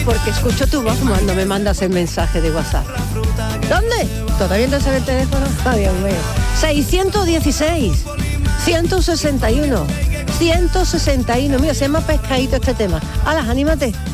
porque escucho tu voz cuando me mandas el mensaje de WhatsApp. ¿Dónde? ¿Todavía no sabe el teléfono? Oh, Dios mío. 616 161 161. Mira, se llama pescadito este tema. Alas, anímate.